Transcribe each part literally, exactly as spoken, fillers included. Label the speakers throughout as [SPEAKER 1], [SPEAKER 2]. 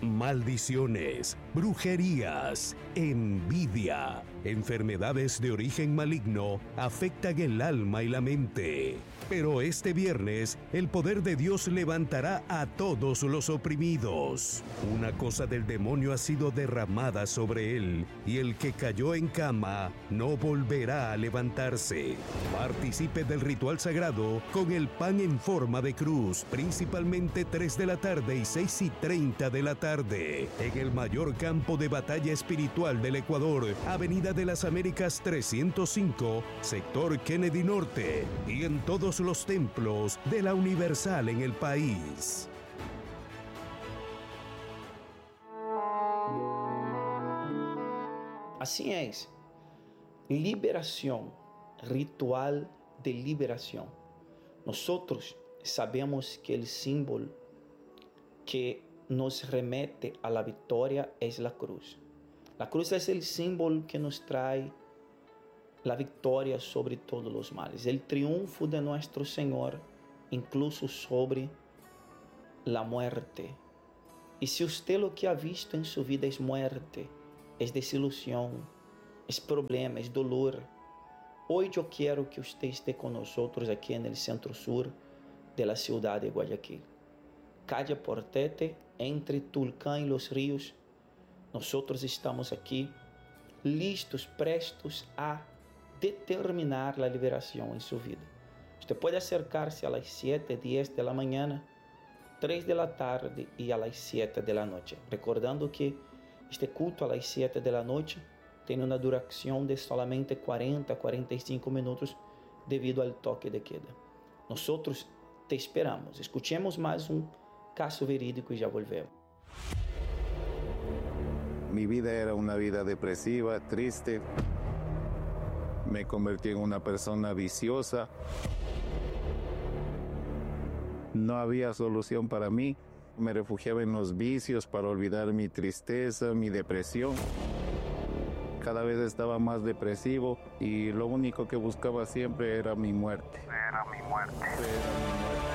[SPEAKER 1] Maldiciones, brujerías, envidia, enfermedades de origen maligno afectan el alma y la mente. Pero este viernes, el poder de Dios levantará a todos los oprimidos. Una cosa del demonio ha sido derramada sobre él, y el que cayó en cama no volverá a levantarse. Participe del ritual sagrado con el pan en forma de cruz, principalmente tres de la tarde y seis y treinta de la tarde, en el mayor campo de batalla espiritual del Ecuador, Avenida de las Américas trescientos cinco, sector Kennedy Norte, y en todos los templos de la Universal en el país.
[SPEAKER 2] Así es, liberación, ritual de liberación. Nosotros sabemos que el símbolo que nos remete a la victoria es la cruz. La cruz es el símbolo que nos trae la victoria sobre todos los males, el triunfo de nuestro Señor, incluso sobre la muerte. Y si usted lo que ha visto en su vida es muerte, es desilusión, es problema, es dolor, hoy yo quiero que usted esté con nosotros aquí en el centro sur de la ciudad de Guayaquil. Calle Portete, entre Tulcán y Los Ríos, nosotros estamos aquí listos, prestos a determinar la liberación en su vida. Usted puede acercarse a las siete, diez de la mañana, tres de la tarde y a las siete de la noche. Recordando que este culto a las siete de la noche tiene una duración de solamente cuarenta, cuarenta y cinco minutos debido al toque de queda. Nosotros te esperamos. Escuchemos más un caso verídico y ya volvemos.
[SPEAKER 3] Mi vida era una vida depresiva, triste. Me convertí en una persona viciosa. No había solución para mí. Me refugiaba en los vicios para olvidar mi tristeza, mi depresión. Cada vez estaba más depresivo y lo único que buscaba siempre era mi muerte.
[SPEAKER 4] Era mi muerte.
[SPEAKER 3] Era mi muerte.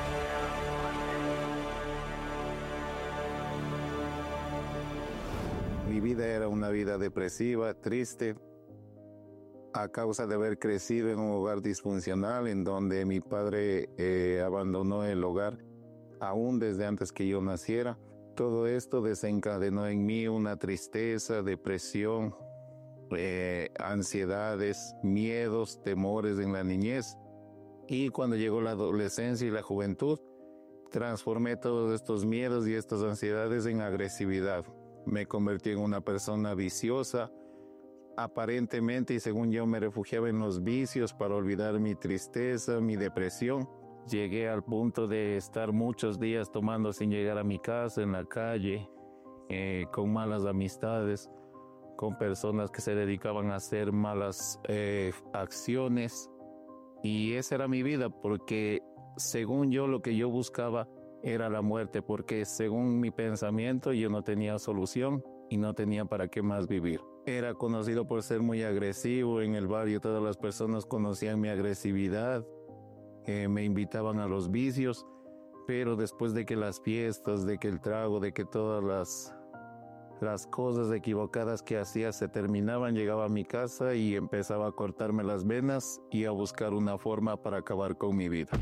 [SPEAKER 3] Mi vida era una vida depresiva, triste, a causa de haber crecido en un hogar disfuncional en donde mi padre eh, abandonó el hogar aún desde antes que yo naciera. Todo esto desencadenó en mí una tristeza, depresión, eh, ansiedades, miedos, temores en la niñez. Y cuando llegó la adolescencia y la juventud, transformé todos estos miedos y estas ansiedades en agresividad. Me convertí en una persona viciosa, aparentemente, y según yo me refugiaba en los vicios para olvidar mi tristeza, mi depresión. Llegué al punto de estar muchos días tomando sin llegar a mi casa, en la calle, eh, con malas amistades, con personas que se dedicaban a hacer malas eh, acciones. Y esa era mi vida, porque según yo lo que yo buscaba era la muerte, porque según mi pensamiento yo no tenía solución y no tenía para qué más vivir. Era conocido por ser muy agresivo en el barrio, todas las personas conocían mi agresividad, eh, me invitaban a los vicios, pero después de que las fiestas, de que el trago, de que todas las, las cosas equivocadas que hacía se terminaban, llegaba a mi casa y empezaba a cortarme las venas y a buscar una forma para acabar con mi vida.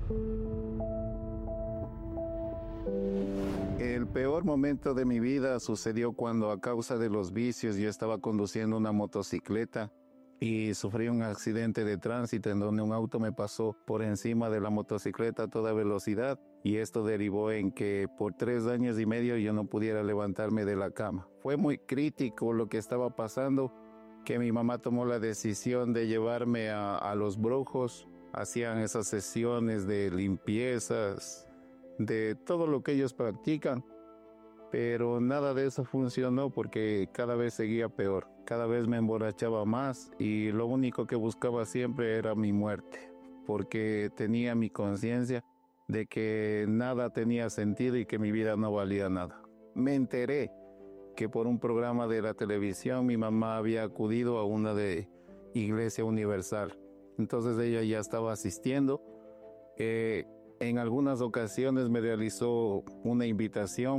[SPEAKER 3] El peor momento de mi vida sucedió cuando, a causa de los vicios, yo estaba conduciendo una motocicleta y sufrí un accidente de tránsito en donde un auto me pasó por encima de la motocicleta a toda velocidad, y esto derivó en que por tres años y medio yo no pudiera levantarme de la cama. Fue muy crítico lo que estaba pasando, que mi mamá tomó la decisión de llevarme a, a los brujos. Hacían esas sesiones de limpiezas, de todo lo que ellos practican, pero nada de eso funcionó porque cada vez seguía peor, cada vez me emborrachaba más y lo único que buscaba siempre era mi muerte, porque tenía mi conciencia de que nada tenía sentido y que mi vida no valía nada. Me enteré que por un programa de la televisión mi mamá había acudido a una de Iglesia Universal, entonces ella ya estaba asistiendo. eh, En algunas ocasiones me realizó una invitación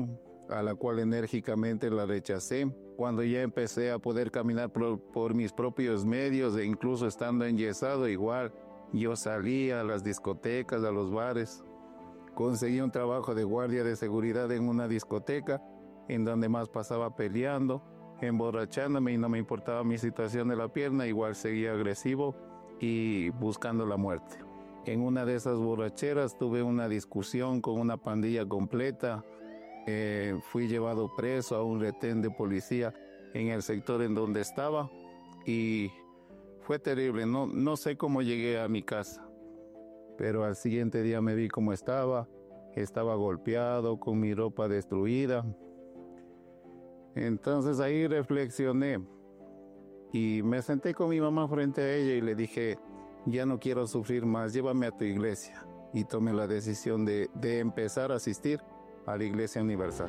[SPEAKER 3] a la cual enérgicamente la rechacé. Cuando ya empecé a poder caminar por, por mis propios medios e incluso estando enyesado, igual yo salía a las discotecas, a los bares. Conseguí un trabajo de guardia de seguridad en una discoteca, en donde más pasaba peleando, emborrachándome y no me importaba mi situación de la pierna, igual seguía agresivo y buscando la muerte. En una de esas borracheras tuve una discusión con una pandilla completa. Eh, fui llevado preso a un retén de policía en el sector en donde estaba y fue terrible. No, no sé cómo llegué a mi casa, pero al siguiente día me vi cómo estaba. Estaba golpeado, con mi ropa destruida. Entonces ahí reflexioné y me senté con mi mamá frente a ella y le dije: ya no quiero sufrir más, llévame a tu iglesia. Y tomé la decisión de, de empezar a asistir a la Iglesia Universal.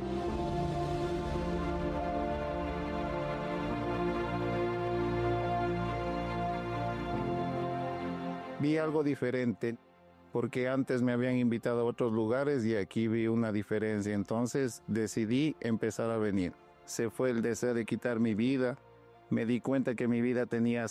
[SPEAKER 3] Vi algo diferente, porque antes me habían invitado a otros lugares y aquí vi una diferencia. Entonces decidí empezar a venir. Se fue el deseo de quitar mi vida. Me di cuenta que mi vida tenía